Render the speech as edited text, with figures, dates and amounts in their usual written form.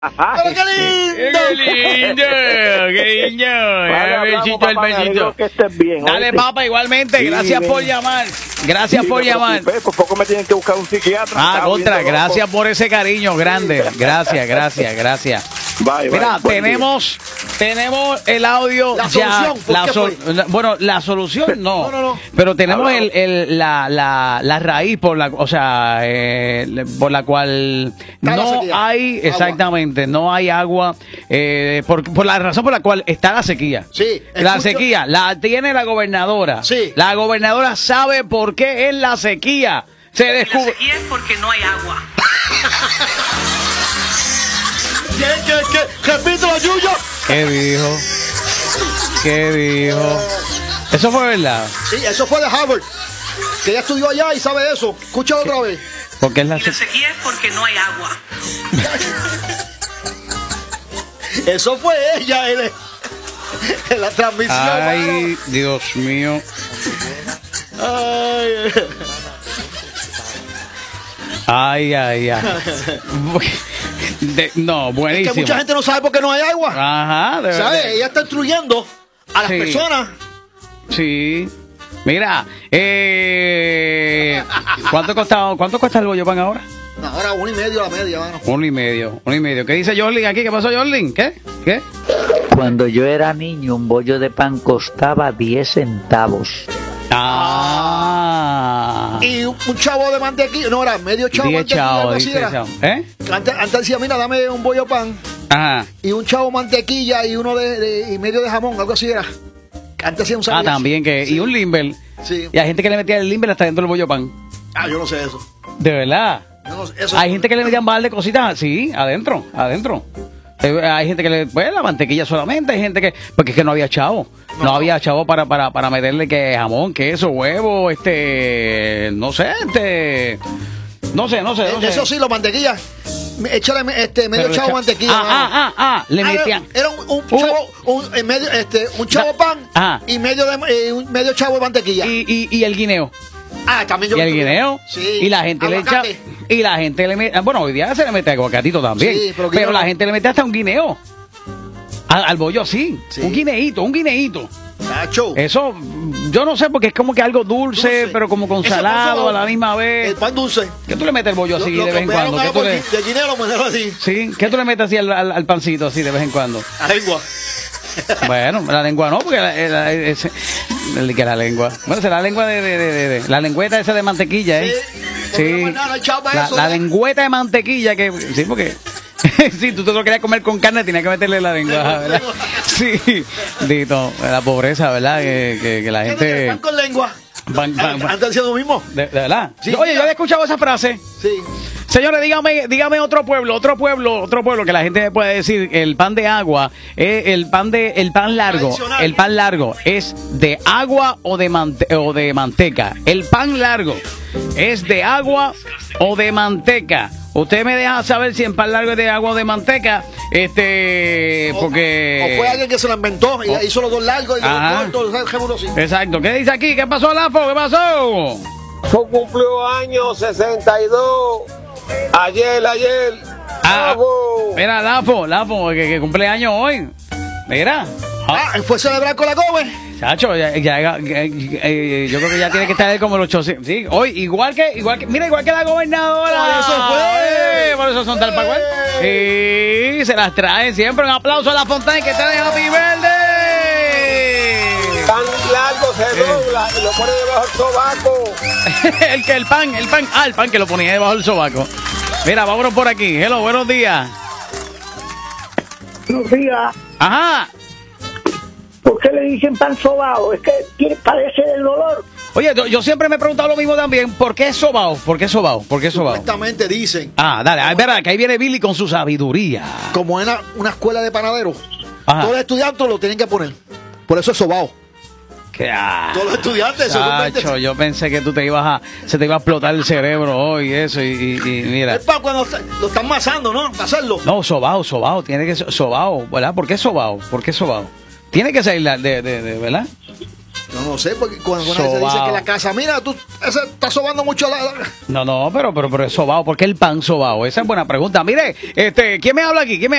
¡Pero qué lindo! ¡Qué lindo! ¡Qué lindo! Vale, Besito al besito. que estés bien. Dale, ¿oíste? papá, igualmente. Sí, Gracias bien. por llamar. Gracias Sí, por me llamar. preocupé, por poco me tienen que buscar un psiquiatra. Ah, Estaba contra, viendo gracias loco. por ese cariño grande. Gracias. Bye, Mira, buen día. tenemos el audio La ya. solución, ¿por qué fue? Bueno, la solución no. No. Pero tenemos Hablamos. la raíz por la, o sea, por la cual Está la no sequía. hay, Agua. exactamente, no hay agua, por la razón por la cual está la sequía. Sí, La escucho- sequía la tiene la gobernadora. Sí. La gobernadora sabe por qué es la sequía. Se La descubre. sequía es porque no hay agua. ¿Qué? Repítelo, Yuyo. ¿Qué dijo? Eso fue verdad. Sí, eso fue de Harvard. Que ella estudió allá y sabe eso. Escúchalo otra vez. Porque es la Y la sequía es porque no hay agua. Eso fue ella en la transmisión. Ay, Dios mío. Ay. Ay. No, Es buenísimo. que mucha gente no sabe por qué no hay agua. Ajá, de verdad. ¿Sabes? Ella está instruyendo a las Sí. personas. Sí. Mira, ¿cuánto cuesta el bollo pan ahora? No, ahora 1.5 la media, mano. 1.5. ¿Qué dice Jorlin aquí? ¿Qué pasó, Jorlin? ¿Qué? Cuando yo era niño, un bollo de pan costaba 10 centavos. Ah. Y un chavo de mantequilla, no, era medio chavo de 10 mantequilla, chavos, algo así dice era. chavo. ¿Eh? Antes decía, mira, dame un bollo pan Ajá. y un chavo mantequilla y uno y medio de jamón, algo así era. Antes hacía un Ah, sándwich. también que. Sí. Y un limber. Sí. Y hay gente que le metía el limber hasta dentro del bollo pan. Ah, yo no sé eso. De verdad. Yo no sé eso. Hay gente que le metían par de cositas, sí, adentro. Hay gente que le, pues, la mantequilla solamente, hay gente que, porque es que no había chavo. No había chavo para meterle que jamón, queso, huevo, no sé. Eso sí, los mantequillas. Échale medio Pero chavo mantequilla. mano. le metían. Era un chavo, un chavo pan Ajá. y medio chavo de mantequilla. Y el guineo. Ah, también yo Y el lo tuve. guineo. Sí. Y la gente Aguacate. le echa. Y la gente le mete. Bueno, hoy día se le mete aguacatito también. Sí, pero pero guineo la no. gente le mete hasta un guineo. Al bollo sí. Sí. Un guineíto. Nacho. Eso, yo no sé, porque es como que algo dulce, Dulce. pero como con Ese pan salado salado. a la misma vez. El pan dulce. ¿Qué tú le metes el bollo así Lo de vez en pegaron cuando? ¿Qué algo tú le... de guineo, lo mandaron así. Sí, ¿qué tú le metes así al pancito así de vez en cuando? A lengua. Bueno, la lengua no, porque que la lengua. Bueno, será la lengua de la lengüeta esa de mantequilla, ¿eh? Sí. No, no hay chavo para eso, La ¿eh? lengüeta de mantequilla que sí, porque si tú te lo querías comer con carne, tenías que meterle la lengua, ¿verdad? Sí, dito, la pobreza, ¿verdad? Que la gente Pan con lengua. Antes hacía lo mismo. de verdad. Sí, Oye, mira. yo había escuchado esa frase. Sí. Señores, dígame otro pueblo que la gente puede decir el pan de agua, el pan largo, Tradicional. el pan largo es de agua o de manteca. El pan largo es de agua o de manteca. Usted me deja saber si el pan largo es de agua o de manteca, porque O fue alguien que se lo inventó y hizo los dos largos y los Ajá. dos cortos, seguro sí. exacto. ¿Qué dice aquí? ¿Qué pasó, Lafo? ¿Qué pasó? Su cumplió años 62. Ayer. Bravo. Mira, Lafo, que cumpleaños hoy. Mira. Fue a celebrar con la Gómez. Chacho, yo creo que ya tiene que estar como los 800. Sí, hoy, igual que la gobernadora. Por eso fue. Por eso son tal para cual. Sí, se las traen siempre. Un aplauso a la Fontana que está de Happy Birthday. Tan largo se dobla y lo pone debajo del sobaco. el pan que lo ponía debajo del sobaco. Mira, vámonos por aquí. Hello, buenos días. Buenos días. Ajá. ¿Por qué le dicen pan sobao? Es que padece del dolor. Oye, yo siempre me he preguntado lo mismo también. ¿Por qué sobao? Supuestamente dicen, Ah, dale, es verdad que ahí viene Billy con su sabiduría. como en una escuela de panaderos, Ajá. todos los estudiantes lo tienen que poner. Por eso es sobao. Todos los estudiantes, eso Chacho, yo pensé que se te iba a explotar el cerebro hoy, eso, y mira. es para cuando lo están masando, ¿no? Para hacerlo. No, sobao, tiene que ser sobao, ¿verdad? ¿Por qué sobao? Tiene que ser ¿verdad? No sé, porque cuando una vez se dice que la casa, mira, tú estás sobando mucho No, pero es sobao. ¿Por qué el pan sobao? Esa es buena pregunta. Mire, ¿quién me habla aquí?